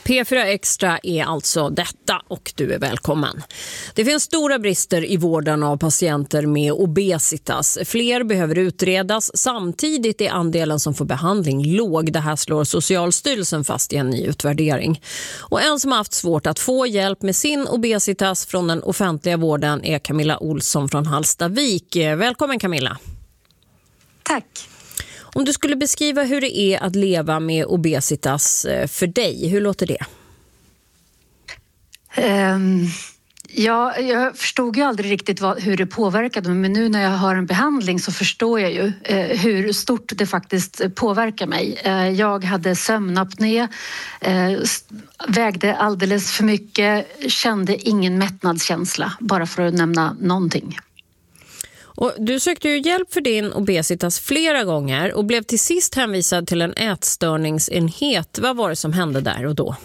P4 Extra är alltså detta och du är välkommen. Det finns stora brister i vården av patienter med obesitas. Fler behöver utredas. Samtidigt är andelen som får behandling låg. Det här slår Socialstyrelsen fast i en ny utvärdering. Och en som har haft svårt att få hjälp med sin obesitas från den offentliga vården är Camilla Olsson från Hallstavik. Välkommen Camilla. Tack. Om du skulle beskriva hur det är att leva med obesitas för dig, hur låter det? Ja, jag förstod ju aldrig riktigt hur det påverkade mig, men nu när jag har en behandling så förstår jag ju hur stort det faktiskt påverkar mig. Jag hade sömnapné, vägde alldeles för mycket, kände ingen mättnadskänsla, bara för att nämna någonting. Och du sökte ju hjälp för din obesitas flera gånger och blev till sist hänvisad till en ätstörningsenhet. Vad var det som hände där och då?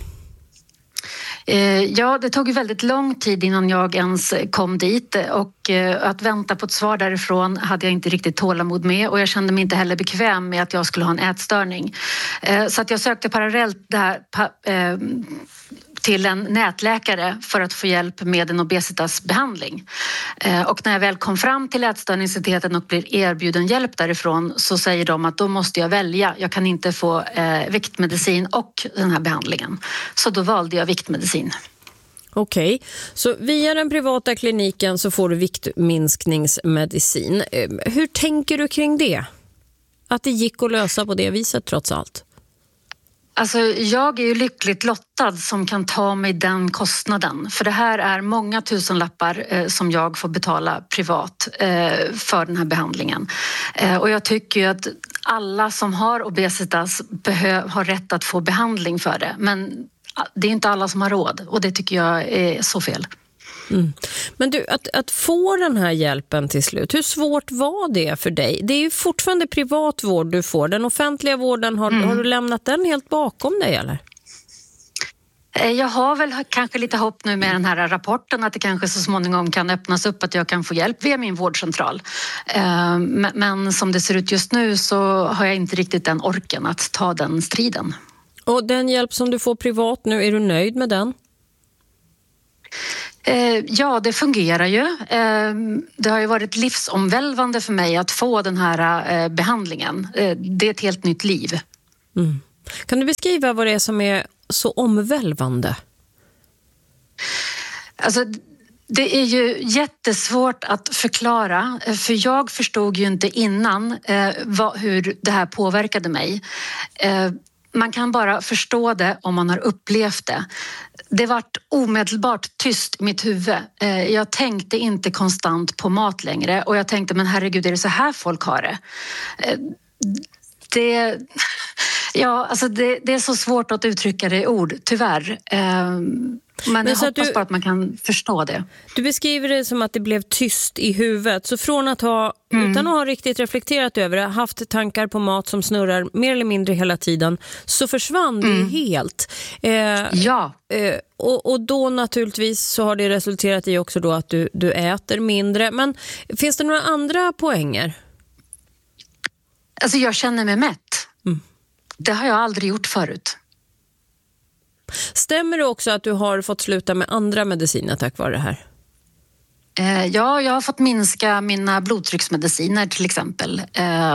Ja, det tog väldigt lång tid innan jag ens kom dit och att vänta på ett svar därifrån hade jag inte riktigt tålamod med och jag kände mig inte heller bekväm med att jag skulle ha en ätstörning. Så att jag sökte parallellt det här till en nätläkare för att få hjälp med en obesitasbehandling. Och när jag väl kom fram till ätstörningsenheten och blir erbjuden hjälp därifrån så säger de att då måste jag välja. Jag kan inte få viktmedicin och den här behandlingen. Så då valde jag viktmedicin. Okej, så via den privata kliniken så får du viktminskningsmedicin. Hur tänker du kring det? Att det gick att lösa på det viset trots allt? Alltså, jag är ju lyckligt lottad som kan ta mig den kostnaden. För det här är många tusenlappar som jag får betala privat för den här behandlingen. Och jag tycker ju att alla som har obesitas har rätt att få behandling för det. Men det är inte alla som har råd och det tycker jag är så fel. Mm. Men du, att få den här hjälpen till slut, hur svårt var det för dig? Det är ju fortfarande privat vård du får. Den offentliga vården, har du lämnat den helt bakom dig eller? Jag har väl kanske lite hopp nu med den här rapporten att det kanske så småningom kan öppnas upp att jag kan få hjälp via min vårdcentral. Men som det ser ut just nu så har jag inte riktigt den orken att ta den striden. Och den hjälp som du får privat nu, är du nöjd med den? Ja, det fungerar ju. Det har ju varit livsomvälvande för mig att få den här behandlingen. Det är ett helt nytt liv. Mm. Kan du beskriva vad det är som är så omvälvande? Alltså, det är ju jättesvårt att förklara. För jag förstod ju inte innan hur det här påverkade mig. Man kan bara förstå det om man har upplevt det. Det vart omedelbart tyst i mitt huvud. Jag tänkte inte konstant på mat längre. Och jag tänkte, men herregud, är det så här folk har det? Det är så svårt att uttrycka det i ord, tyvärr. Men jag hoppas bara att man kan förstå det. Du beskriver det som att det blev tyst i huvudet. Så från att utan att ha riktigt reflekterat över det, haft tankar på mat som snurrar mer eller mindre hela tiden, så försvann det helt. Ja. Och då naturligtvis så har det resulterat i också då att du äter mindre. Men finns det några andra poänger? Alltså jag känner mig mätt. Det har jag aldrig gjort förut. Stämmer det också att du har fått sluta med andra mediciner tack vare det här? Ja, jag har fått minska mina blodtrycksmediciner till exempel.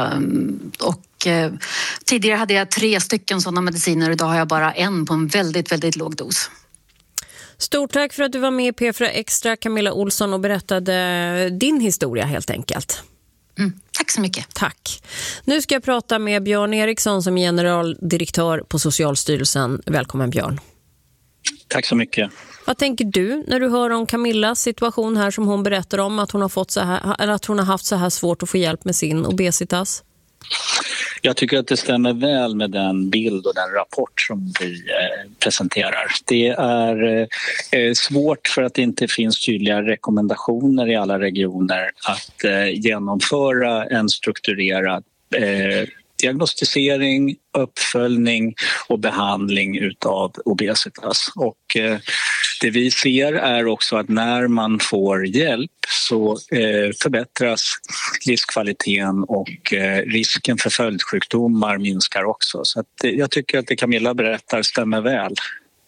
Tidigare hade jag 3 stycken sådana mediciner och idag har jag bara en på en väldigt, väldigt låg dos. Stort tack för att du var med i P4 Extra, Camilla Olsson, och berättade din historia helt enkelt. Tack så mycket. Tack. Nu ska jag prata med Björn Eriksson som är generaldirektör på Socialstyrelsen. Välkommen Björn. Tack så mycket. Vad tänker du när du hör om Camillas situation här som hon berättar om att hon har haft så här svårt att få hjälp med sin obesitas? Jag tycker att det stämmer väl med den bild och den rapport som vi presenterar. Det är svårt för att det inte finns tydliga rekommendationer i alla regioner att genomföra en strukturerad diagnostisering, uppföljning och behandling utav obesitas. Och det vi ser är också att när man får hjälp så förbättras livskvaliteten och risken för följdsjukdomar minskar också. Så att jag tycker att det Camilla berättar stämmer väl.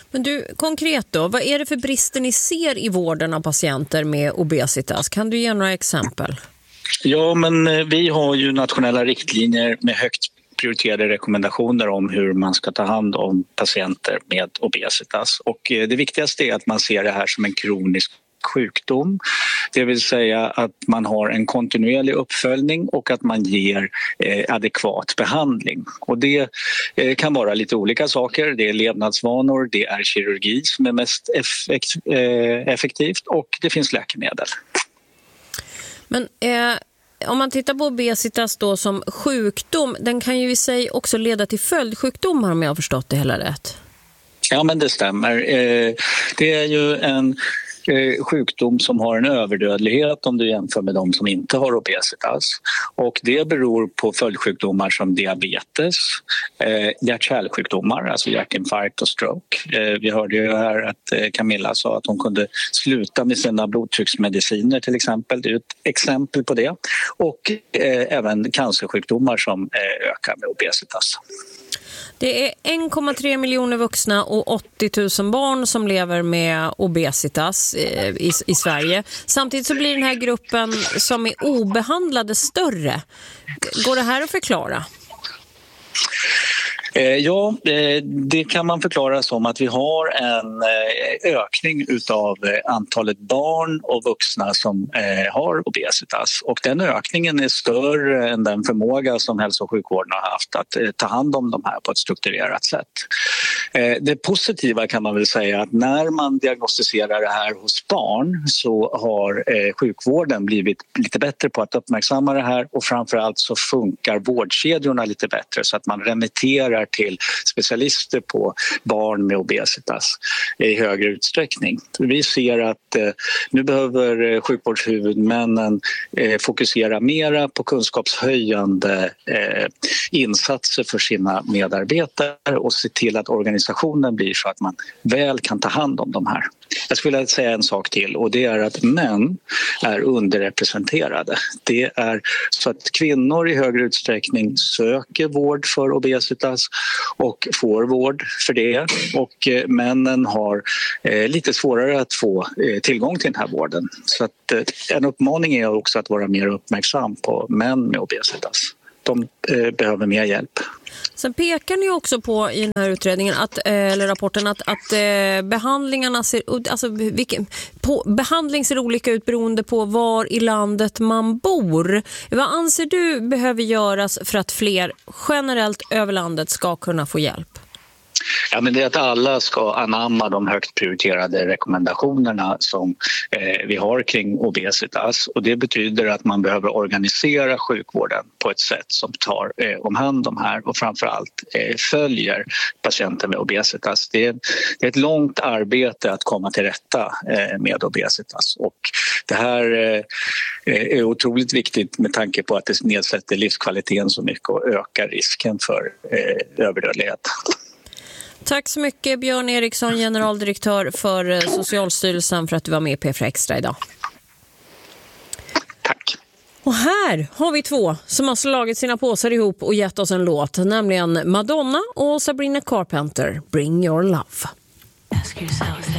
Men du, konkret då, vad är det för brister ni ser i vården av patienter med obesitas? Kan du ge några exempel? Ja, men vi har ju nationella riktlinjer med högt prioriterade rekommendationer om hur man ska ta hand om patienter med obesitas. Och det viktigaste är att man ser det här som en kronisk sjukdom. Det vill säga att man har en kontinuerlig uppföljning och att man ger adekvat behandling. Och det kan vara lite olika saker. Det är levnadsvanor, det är kirurgi som är mest effektivt och det finns läkemedel. Men om man tittar på obesitas då som sjukdom, den kan ju i sig också leda till följdsjukdomar om jag har förstått det hela rätt. Ja, men det stämmer. Det är ju en sjukdom som har en överdödlighet om du jämför med de som inte har obesitas. Och det beror på följdsjukdomar som diabetes, hjärt-kärlsjukdomar, alltså hjärtinfarkt och stroke. Vi hörde ju här att Camilla sa att hon kunde sluta med sina blodtrycksmediciner till exempel. Det är ett exempel på det. Och även cancersjukdomar som ökar med obesitas. Det är 1,3 miljoner vuxna och 80 000 barn som lever med obesitas i Sverige. Samtidigt så blir den här gruppen som är obehandlade större. Går det här att förklara? Ja, det kan man förklara som att vi har en ökning utav antalet barn och vuxna som har obesitas. Och den ökningen är större än den förmåga som hälso- och sjukvården har haft att ta hand om de här på ett strukturerat sätt. Det positiva kan man väl säga att när man diagnostiserar det här hos barn så har sjukvården blivit lite bättre på att uppmärksamma det här och framförallt så funkar vårdkedjorna lite bättre så att man remitterar till specialister på barn med obesitas i högre utsträckning. Vi ser att nu behöver sjukvårdshuvudmännen fokusera mera på kunskapshöjande insatser för sina medarbetare och se till att organisationen blir så att man väl kan ta hand om de här. Jag skulle vilja säga en sak till och det är att män är underrepresenterade. Det är så att kvinnor i högre utsträckning söker vård för obesitas och får vård för det och männen har lite svårare att få tillgång till den här vården. Så att en uppmaning är också att vara mer uppmärksam på män med obesitas. De behöver mer hjälp. Sen pekar ni också på i den här utredningen eller rapporten att behandlingarna behandling ser olika ut beroende på var i landet man bor. Vad anser du behöver göras för att fler generellt över landet ska kunna få hjälp? Ja, men det är att alla ska anamma de högt prioriterade rekommendationerna som vi har kring obesitas och det betyder att man behöver organisera sjukvården på ett sätt som tar om hand om här och framförallt följer patienter med obesitas. Det är ett långt arbete att komma till rätta med obesitas och det här är otroligt viktigt med tanke på att det nedsätter livskvaliteten så mycket och ökar risken för överdödlighet. Tack så mycket Björn Eriksson, generaldirektör för Socialstyrelsen för att du var med i P4 Extra idag. Tack. Och här har vi två som har slagit sina påsar ihop och gett oss en låt, nämligen Madonna och Sabrina Carpenter, Bring Your Love. Ask yourself